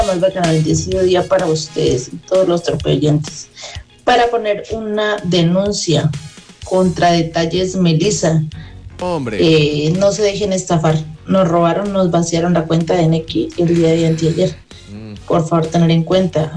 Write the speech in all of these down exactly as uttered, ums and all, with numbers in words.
más bacana, bendecido día para ustedes y todos los tropeyentes. Para poner una denuncia contra Detalles Melissa. Hombre. Eh, no se dejen estafar. Nos robaron, nos vaciaron la cuenta de Nequi el día de anteayer. Mm. Por favor, tener en cuenta.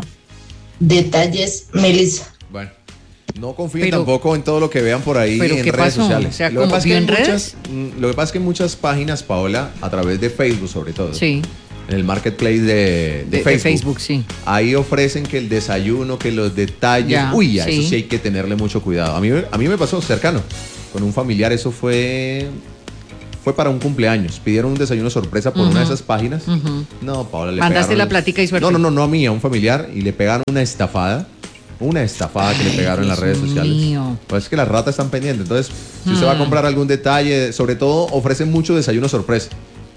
Detalles Melissa. Bueno. No confíen pero, tampoco en todo lo que vean por ahí en redes pasó? sociales. O sea, lo, que pasa en muchas, lo que pasa es que en muchas páginas, Paola, a través de Facebook sobre todo, sí, en el marketplace de, de, de, Facebook, de Facebook, sí, ahí ofrecen que el desayuno, que los detalles, ya, uy, a sí. eso sí hay que tenerle mucho cuidado. A mí, a mí me pasó cercano, con un familiar, eso fue... Fue para un cumpleaños. Pidieron un desayuno sorpresa por uh-huh. una de esas páginas. Uh-huh. No, Paola, le mandaste pegaron... la plática y suerte. No, no, no, no a mí, a un familiar. Y le pegaron una estafada. Una estafada Ay, que le pegaron Dios en las redes sociales. Mío. Pues es que las ratas están pendientes. Entonces, si usted uh-huh. va a comprar algún detalle, sobre todo ofrecen mucho desayuno sorpresa.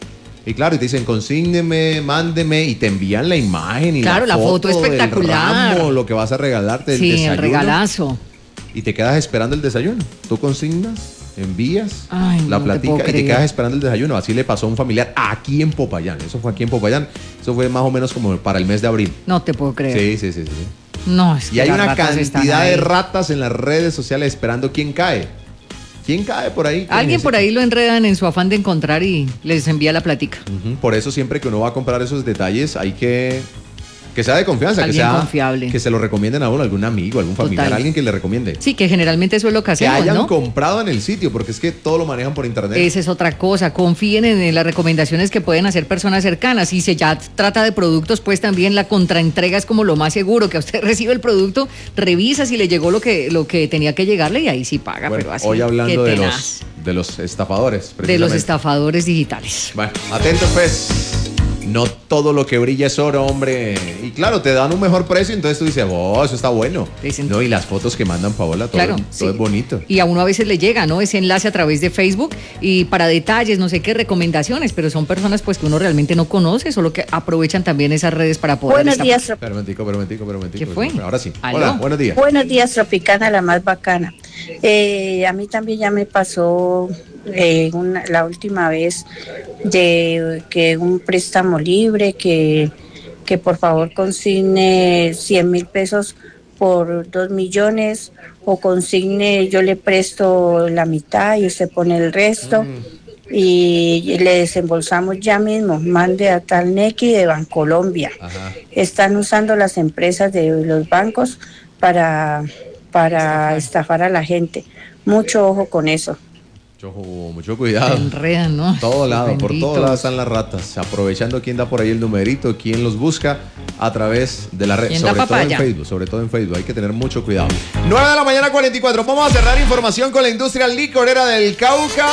Y claro, y te dicen, consígneme, mándeme, y te envían la imagen y claro, la, la foto, foto espectacular. Del ramo, lo que vas a regalarte del sí, desayuno. el regalazo. Y te quedas esperando el desayuno. Tú consignas, envías Ay, la no platica te y te quedas esperando el desayuno. Así le pasó a un familiar aquí en Popayán. Eso fue aquí en Popayán. Eso fue más o menos como para el mes de abril. No te puedo creer. Sí, sí, sí, sí. No, es que y hay una cantidad de ratas en las redes sociales esperando quién cae. ¿Quién cae por ahí? Alguien por ahí lo enredan en su afán de encontrar y les envía la plática. Uh-huh. Por eso siempre que uno va a comprar esos detalles hay que... Que sea de confianza, que sea confiable. Que se lo recomienden a uno, algún amigo, algún familiar, Total. alguien que le recomiende. Sí, que generalmente eso es lo que hacemos, Que hayan ¿no? comprado en el sitio, porque es que todo lo manejan por internet. Esa es otra cosa, confíen en las recomendaciones que pueden hacer personas cercanas. Y si ya trata de productos, pues también la contraentrega es como lo más seguro, que usted recibe el producto, revisa si le llegó lo que, lo que tenía que llegarle y ahí sí paga. Bueno, pero así, hoy hablando de los, de los estafadores. De los estafadores digitales. Bueno, atentos pues. No todo lo que brilla es oro, hombre. Y claro, te dan un mejor precio, entonces tú dices, oh, eso está bueno. Dicen, no, y las fotos que mandan, Paola, todo, claro, todo sí. es bonito. Y a uno a veces le llega, ¿no? Ese enlace a través de Facebook y para detalles, no sé qué, recomendaciones, pero son personas pues que uno realmente no conoce, solo que aprovechan también esas redes para poder... Buenos días, Trop... Permitico, permitico, permitico. ¿Qué fue? Ahora sí. ¿Aló? Hola, buenos días. Buenos días, Tropicana, la más bacana. Eh, a mí también ya me pasó eh, una, la última vez de que un préstamo libre, que, que por favor consigne cien mil pesos por dos millones o consigne, yo le presto la mitad y usted pone el resto mm. y le desembolsamos ya mismo, mande a tal Nequi de Bancolombia. Ajá. Están usando las empresas de los bancos para, para estafar a la gente. Mucho ojo con eso. Mucho, mucho cuidado. Se enredan, ¿no? Todo lado, por todos lados están las ratas. Aprovechando quién da por ahí el numerito, quién los busca a través de la red. Sobre todo en Facebook, sobre todo en Facebook. Hay que tener mucho cuidado. nueve de la mañana, cuarenta y cuatro. Vamos a cerrar información con la industria licorera del Cauca.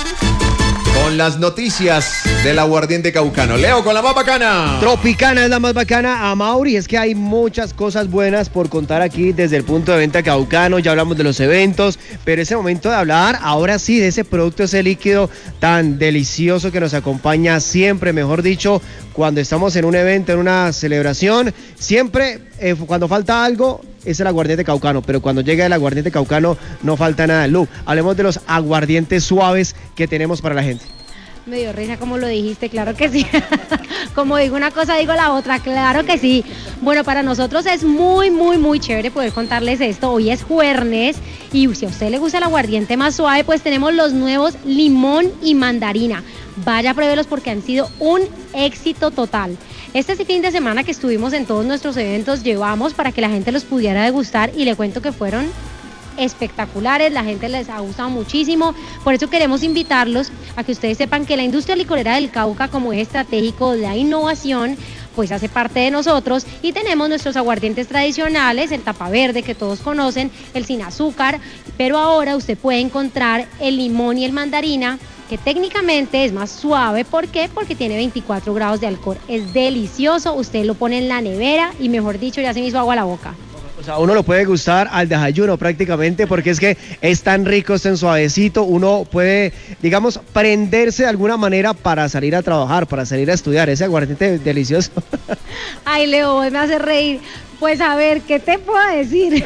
Con las noticias del aguardiente caucano. Leo, con la más bacana. Tropicana es la más bacana, Amaury. Es que hay muchas cosas buenas por contar aquí desde el punto de venta caucano. Ya hablamos de los eventos, pero es el momento de hablar ahora sí de ese producto, ese líquido tan delicioso que nos acompaña siempre, mejor dicho, cuando estamos en un evento, en una celebración. Siempre, eh, cuando falta algo, es el aguardiente caucano, pero cuando llega el aguardiente caucano no falta nada. Lu, hablemos de los aguardientes suaves que tenemos para la gente. Me dio risa como lo dijiste, claro que sí. Como digo una cosa, digo la otra, claro que sí. Bueno, para nosotros es muy, muy, muy chévere poder contarles esto. Hoy es jueves y si a usted le gusta el aguardiente más suave, pues tenemos los nuevos limón y mandarina. Vaya, pruébelos porque han sido un éxito total. Este fin de semana que estuvimos en todos nuestros eventos, llevamos para que la gente los pudiera degustar y le cuento que fueron espectaculares, la gente les ha gustado muchísimo, por eso queremos invitarlos a que ustedes sepan que la industria licorera del Cauca, como eje estratégico de la innovación, pues hace parte de nosotros y tenemos nuestros aguardientes tradicionales, el tapa verde que todos conocen, el sin azúcar, pero ahora usted puede encontrar el limón y el mandarina, que técnicamente es más suave. ¿Por qué? Porque tiene veinticuatro grados de alcohol. Es delicioso, usted lo pone en la nevera y mejor dicho, ya se me hizo agua a la boca. O sea, uno lo puede gustar al desayuno prácticamente porque es que es tan rico, es tan suavecito, uno puede, digamos, prenderse de alguna manera para salir a trabajar, para salir a estudiar, ese aguardiente delicioso. Ay, Leo, me hace reír. Pues a ver, ¿qué te puedo decir?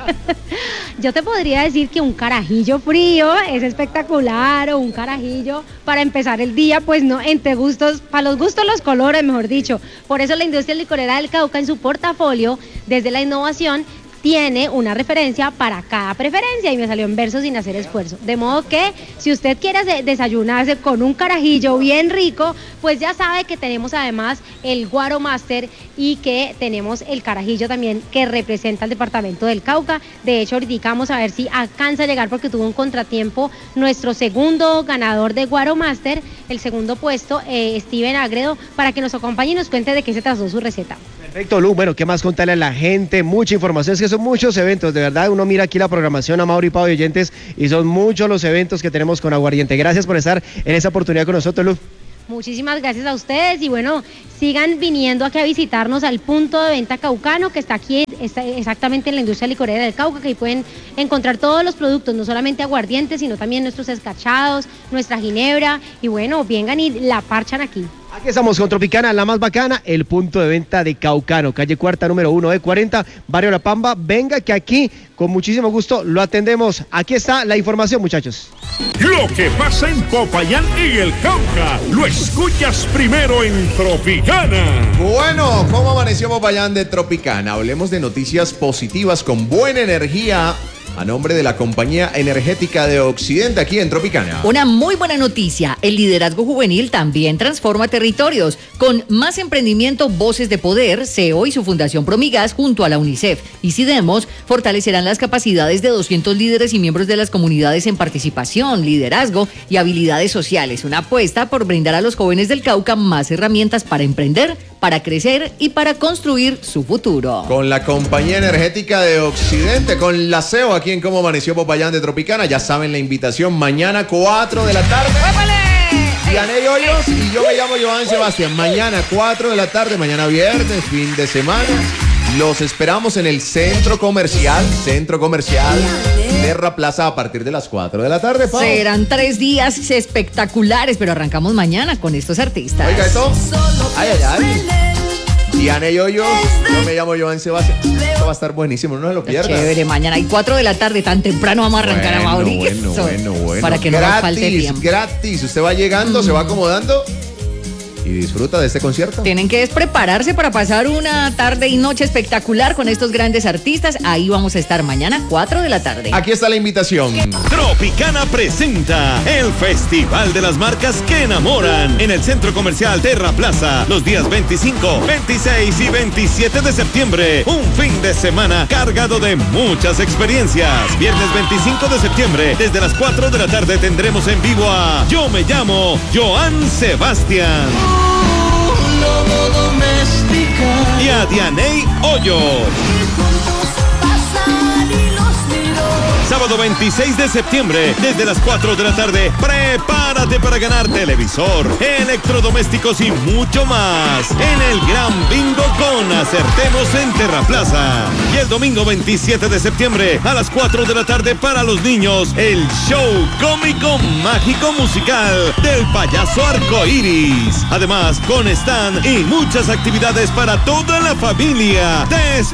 Yo te podría decir que un carajillo frío es espectacular, o un carajillo para empezar el día, pues no, entre gustos, para los gustos los colores, mejor dicho. Por eso la industria licorera del Cauca en su portafolio, desde la innovación, tiene una referencia para cada preferencia, y me salió en verso sin hacer esfuerzo. De modo que si usted quiere desayunarse con un carajillo bien rico, pues ya sabe que tenemos además el Guaro Master y que tenemos el carajillo también que representa al departamento del Cauca. De hecho, ahorita vamos a ver si alcanza a llegar, porque tuvo un contratiempo nuestro segundo ganador de Guaro Master, el segundo puesto, eh, Steven Agredo, para que nos acompañe y nos cuente de qué se trató su receta. Perfecto, Lu. Bueno, ¿qué más contarle a la gente? Mucha información, es que son muchos eventos, de verdad. Uno mira aquí la programación a Mauro y Pau de oyentes y son muchos los eventos que tenemos con Aguardiente. Gracias por estar en esa oportunidad con nosotros, Lu. Muchísimas gracias a ustedes y bueno, sigan viniendo aquí a visitarnos al punto de venta Caucano, que está aquí está exactamente en la industria licorera del Cauca, que ahí pueden encontrar todos los productos, no solamente aguardientes, sino también nuestros escarchados, nuestra ginebra, y bueno, vengan y la parchan aquí. Aquí estamos con Tropicana, la más bacana, el punto de venta de Caucano, calle Cuarta, número uno de cuarenta, barrio La Pamba. Venga que aquí, con muchísimo gusto, lo atendemos. Aquí está la información, muchachos. Lo que pasa en Popayán y el Cauca, lo escuchas primero en Tropicana. Bueno, ¿cómo amaneció Popayán de Tropicana? Hablemos de noticias positivas con buena energía, a nombre de la compañía energética de Occidente aquí en Tropicana. Una muy buena noticia, el liderazgo juvenil también transforma territorios. Con Más Emprendimiento, Voces de Poder, C E O y su fundación Promigas junto a la UNICEF y Sidemos fortalecerán las capacidades de doscientos líderes y miembros de las comunidades en participación, liderazgo y habilidades sociales. Una apuesta por brindar a los jóvenes del Cauca más herramientas para emprender, para crecer y para construir su futuro. Con la compañía energética de Occidente, con la C E O aquí en Cómo Amaneció Popayán de Tropicana. Ya saben la invitación, mañana cuatro de la tarde. Dianey Hoyos y yo me llamo Joan Sebastián. Mañana cuatro de la tarde, mañana viernes, fin de semana. Los esperamos en el centro comercial, centro comercial Terra Plaza a partir de las cuatro de la tarde, Pau. Serán tres días espectaculares, pero arrancamos mañana con estos artistas. Oiga, esto. Ay, ay, ay. Diana y Hoyos, yo me llamo Joan Sebastián. Esto va a estar buenísimo, no se lo pierdas. Chévere, mañana hay cuatro de la tarde, tan temprano vamos a arrancar bueno, a Mauri. Bueno, bueno, bueno. Para que no gratis, nos falte tiempo. Gratis, usted va llegando, mm. se va acomodando y disfruta de este concierto. Tienen que prepararse para pasar una tarde y noche espectacular con estos grandes artistas. Ahí vamos a estar mañana, cuatro de la tarde. Aquí está la invitación. Tropicana presenta el Festival de las Marcas que Enamoran en el Centro Comercial Terra Plaza los días veinticinco, veintiséis y veintisiete de septiembre. Un fin de semana cargado de muchas experiencias. Viernes veinticinco de septiembre, desde las cuatro de la tarde tendremos en vivo a Yo me llamo Joan Sebastián y a Dianey Hoyos. Sábado veintiséis de septiembre, desde las cuatro de la tarde, prepárate para ganar televisor, electrodomésticos y mucho más en el Gran Bingo con Acertemos en Terra Plaza. Y el domingo veintisiete de septiembre, a las cuatro de la tarde para los niños, el show cómico mágico musical del payaso Arcoiris. Además, con stand y muchas actividades para toda la familia. Te